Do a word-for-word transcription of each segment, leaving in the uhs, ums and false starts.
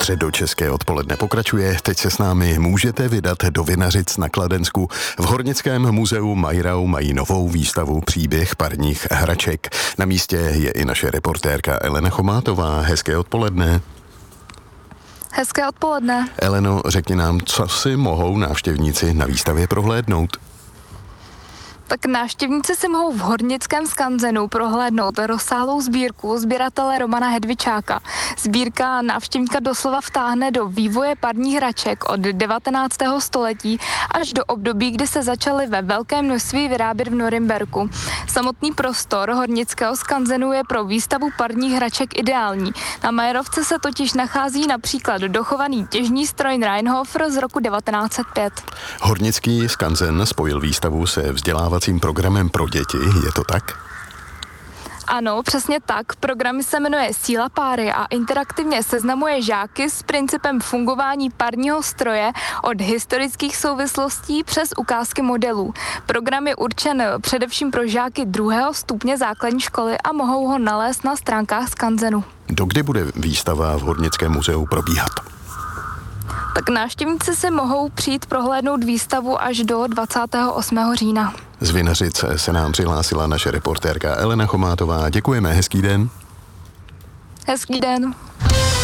Středočeské odpoledne pokračuje. Teď se s námi můžete vydat do Vinařic na Kladensku. V Hornickém muzeu Majrau mají novou výstavu Příběh parních hraček. Na místě je i naše reportérka Elena Chomátová. Hezké odpoledne. Hezké odpoledne. Eleno, řekni nám, co si mohou návštěvníci na výstavě prohlédnout? Tak návštěvníci si mohou v Hornickém skanzenu prohlédnout rozsáhlou sbírku sběratele Romana Hedvičáka. Sbírka návštěvníka doslova vtáhne do vývoje parních hraček od devatenáctého století až do období, kdy se začaly ve velkém množství vyrábět v Norimberku. Samotný prostor Hornického skanzenu je pro výstavu parních hraček ideální. Na Majerovce se totiž nachází například dochovaný těžní stroj Rheinhofer z roku devatenáct set pět. Hornický skanzen spojil výstavu se vzdělávacím programem pro děti, je to tak? Ano, přesně tak. Program se jmenuje Síla páry a interaktivně seznamuje žáky s principem fungování parního stroje od historických souvislostí přes ukázky modelů. Program je určen především pro žáky druhého stupně základní školy a mohou ho nalézt na stránkách skanzenu. Dokdy bude výstava v Hornickém muzeu probíhat? Tak návštěvníci si mohou přijít prohlédnout výstavu až do dvacátého osmého října. Z Vinařic se nám přihlásila naše reportérka Elena Chomátová. Děkujeme, hezký den. Hezký den.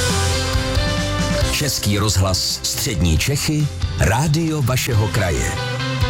Český rozhlas Střední Čechy, rádio vašeho kraje.